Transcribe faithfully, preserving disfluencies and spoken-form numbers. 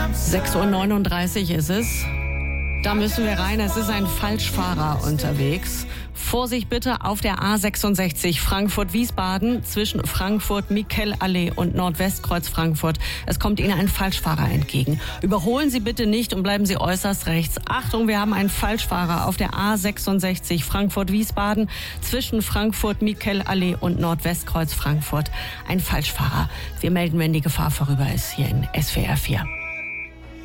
sechs Uhr neununddreißig ist es. Da müssen wir rein. Es ist ein Falschfahrer unterwegs. Vorsicht bitte auf der A sechsundsechzig Frankfurt-Wiesbaden zwischen Frankfurt-Mikell-Allee und Nordwestkreuz Frankfurt. Es kommt Ihnen ein Falschfahrer entgegen. Überholen Sie bitte nicht und bleiben Sie äußerst rechts. Achtung, wir haben einen Falschfahrer auf der A sechsundsechzig Frankfurt-Wiesbaden zwischen Frankfurt-Mikell-Allee und Nordwestkreuz Frankfurt. Ein Falschfahrer. Wir melden, wenn die Gefahr vorüber ist, hier in S W R vier.